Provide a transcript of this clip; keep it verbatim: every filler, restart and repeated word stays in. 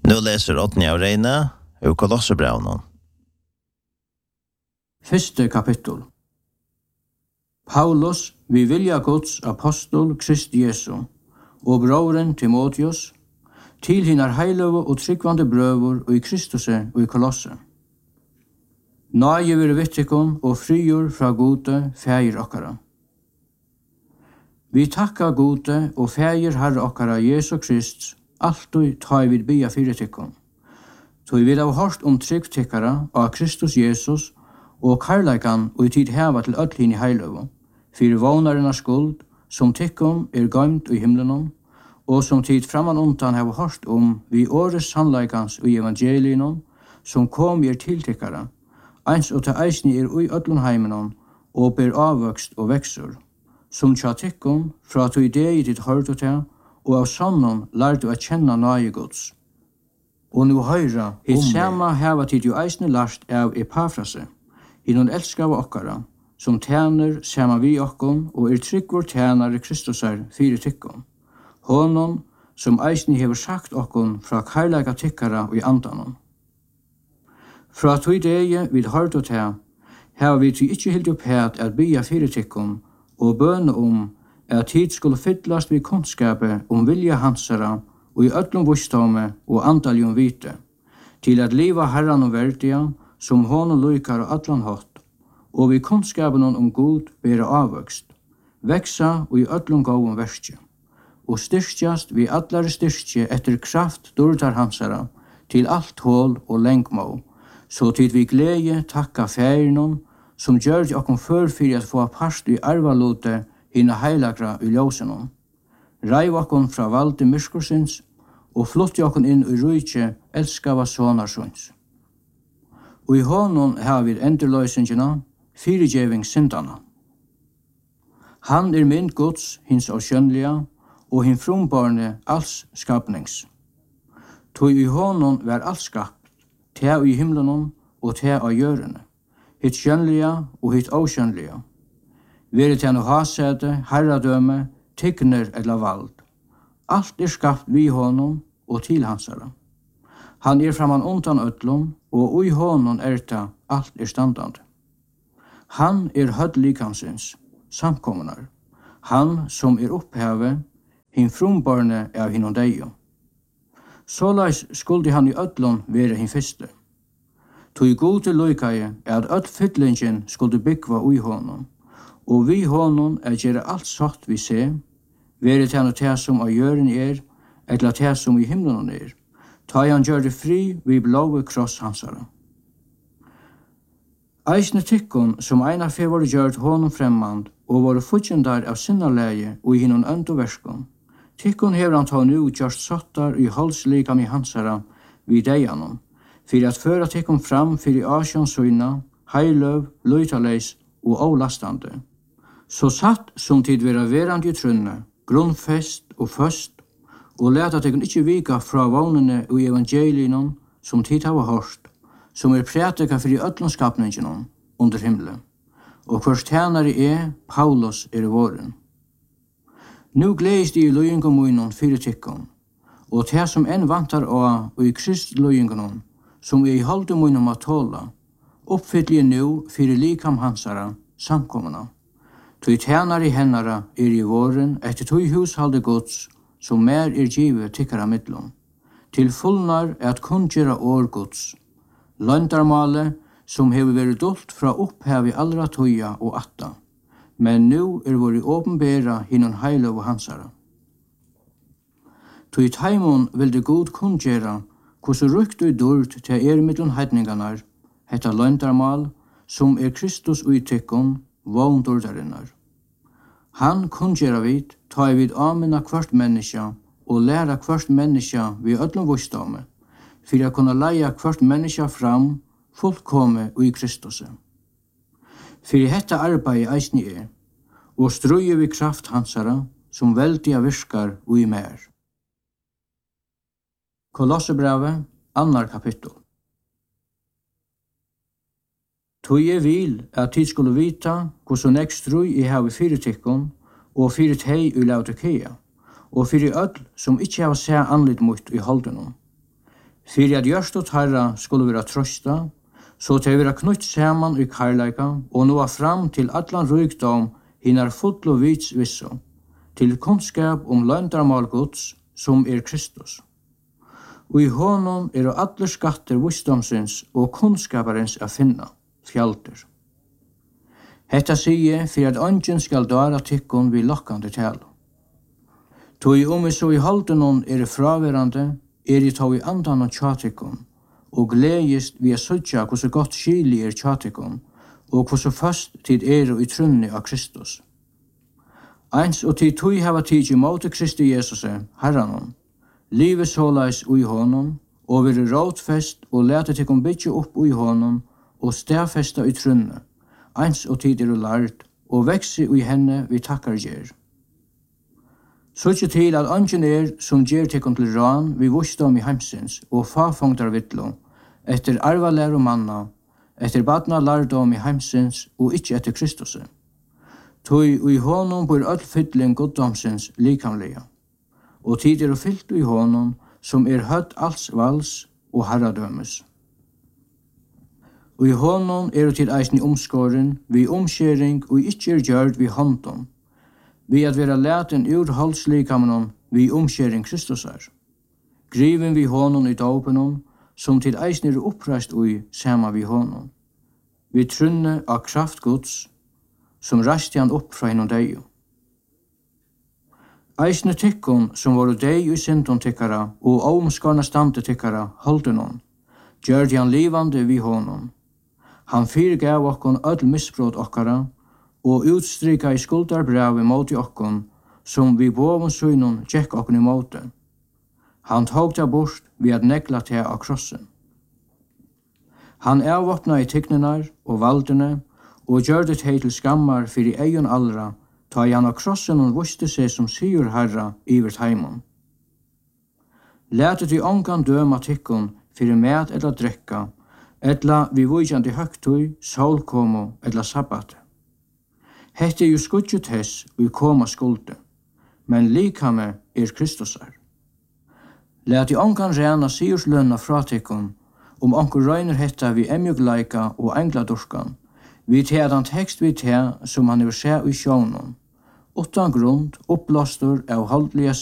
Nu läser åttni av Reine ur Kolosserbrevnen. Første kapittel. Paulus, vi vilja Guds apostol Krist Jesu, og broren Timotheus, til hinnar heiløve og tryggvande brøver og i Kristuse og i Kolosse. Nage vir vittikon og frigjur fra gode fægir okkara. Vi takka gode og fægir herre okkara Jesu Krist, alltid ta vid bia fyrir tikkon. Så vi har hørt om trygg tikkara av Kristus Jesus og karleikan og i tid heva til öll hin i heiløve, fyrir vånarina skuld, som tikkon er gøymt i himlenon, og som tid framan undan heva hørt om vi åres sannleikans og evangelinon, som kom er til tikkara, eins og til eisni er ui öllun heimenon, og ber avvøkst og veksur, som tja tikkon fra to idei tid hørt til, og av sannon lær du å kjenne nage Guds. Og nu høyra, hitt sama heva tid jo eisne lart av Epafrase, hinnon elskar av okkara, som tjener sama vi okkon, og er tryggvor tjenare Kristusar fyrir tikkon. Honom, som eisne hever sagt okkon fra karlaga tikkara og i andanon. Fra to idei vid hørt og til, heva vi til ikkje hildi opp het at bia fyrir tikkon, og bøne om at tid skulle fyllast vid kunnskape om vilja hansara og i öllum vustame og andaljum vite, til at liva herran og verdia som honom lukar og allan hatt, og vid kunnskapen om god bera avvøkst, veksa og i öllum gåum verskje, og styrkjast vid allare styrkje etter kraft dordar hansara til alt hål og lengmå, så tid vi glede takka færinon som gjør det okkom før fyrir at få parst i arvalute hinna heilagra i ljósenon. Ræv okkom fra valdi myrskursins og flotti okkom inn i rujtje elskava sonarsons. Og i honon har vi endurløysingina, fyrirgjeving syndana. Han er mynd Guds, hins av skjønnliga, og hin frumbarne alls skapnings. Tog i honon var alls skapt, te i himlenon og te av jørene, hitt skjønnliga og hitt avskjønnliga. Vere til noe hasete, herradøme, tiggner eller vald. Alt er skapt vi honom og til hansara. Han er framan undan öllum, og ui honom er ta alt er standande. Han er hødd likansins, samkommunar. Han som er oppheve, hin frumbarne av hinnom deio. Såleis skuldi han i öllum vere hin fyrste. Tui gode luikaie er at öll fyllingin skuldi byggva ui honom, og vi honom er gjere alt satt vi se, vere til han te som av jøren er, eller te som i himlen er, ta han gjør det fri vi blåve kross hansara. Eisne tikkon som eina fe var gjørt honom fremmand, og var futjendar av sinnaleie og i hinnon ønd og verskon. Tikkon hever han ta nu gjørst sattar i halslikam i hansara vid deianon, fyrir at føra tikkon fram fyrir asjonsyna, heiløv, løytaleis og avlastande. Så satt som tid vera verand i trunne, grunnfest og først, og leta tikkon ikkje vika fra vagnene og evangelinon som tid hava hørt, som er prætika fyrir öllum skapninginon under himmelen, og hvers tjenare er Paulus er i våren. Nu gledes de i løyingom munnen fyrir tikkon, og det som enn vantar av og i Krist løyingonon, som er i halde munnen at tåla, oppfyllje nu fyrir likam hansara samkomna. Tui tjenare i hennara er i våren etter tui hushalde gods, som mer er givet tikkara midlom, til fullnar er at kunngera år gods, løndarmale som hever vært dolt fra opphav i allra tøya og atta, men nu er våri åpenbæra hinnon heiløv og hansara. Tui taimon vil det god kunngera hvordan rukt og dård til er middelen heidninganar, hetta løndarmal, som er Kristus utikkon, våndordarinnar. Han kunngera vid, ta i vid amena kvart menneska, og læra kvart menneska vi öllum vustame, fyrir a kunna leia kvart menneska fram, fullkomme og i Kristuсе. Fyrir hetta arbeid eisni er, og strøye vi kraft hansara, som veldiga virkar og i mer. Kolosserbrevet, annar kapittel. Tui er vil at tid skulle vita hvordan nek strøy i havi fyrir tikkun og fyrir tei i Laodikea, og fyrir öll som ikkje hava seg anlit mot i holdenom. Fyrir at gjørst og tarra skulle vera trøsta, så til vera knutt saman i karlaika og noa fram til allan rykdom hinnar full og vits visso, til kunnskap om løndarmal Guds som er Kristus. Og i honom er alle skatter visdomsins og kunnskaparins a finna, fjaldur. Hetta sige fyrir at ongen skal dara tykkun vi lokkande tala. Tog om vi så i haldenon er fraverande, er i tog i andan og tjatikon, og gledest vi er suttja hvordan godt skili er tjatikon, og hvordan fast tid er i trunni av Kristus. Eins og tid tog hava tid i måte Kristi Jesus, Herranon, livet såleis ui honom, og veri rådfest og lete tikon bytje opp ui honom, og stedfesta i trunni, eins og tid er lart, og veksi ui henne vi takkar gjer. Suttje til at ongen er som gjer tikon til ran vi vusdom i heimsins og fafongtar vittlo, etter arva lær og manna, etter badna lærdom i heimsins og ikkje etter Kristus. Tui ui honom bor öll fyllin goddomsins likamlega, og tid er fyllt ui honom som er høtt alls vals og herradømes. Ui honom er tid eisni omskåren vi omskjering og ikkje er gjørd vi håndom, vi at vera læten ur halslikamenon vi omskjering Kristus er. Griven vi honom i dåpenon, som til eisni er oppreist ui sama vi honom. Vi trunne av kraft Guds, som rasti han opp fra hinnom deio. Eisne tykkon som var dei i syndon tykkara og omskarna stande tykkara holdenon, gjørde han livande vi honom. Han fyrirgav okkon öll misbrot okkara, og utstrika i skuldarbrevet mot i okkon, som vi boven synon tjekk okkon i måte. Han tog det bort ved at negla til av krossen. Han avvåpna i tyknenar og valdene, og gjør det til skammar fyrir eion allra, ta i han av krossen og vuste seg som sigur herra ivert heimon. Lætet i ongan døma tykkon fyrir mat eller drekka, etla vi vujjandi høgtui, solkomo eller sabbat. Hette er jo skudget hess og koma skulde, men likame er Kristusar. Læt i ongan rena sigurslønna fratikkon, om onkur røyner hetta vi emjugleika og engladurskan, vi teadan tekst vi te som han er se i sjónon, utan grund, uppblåstor av holdliga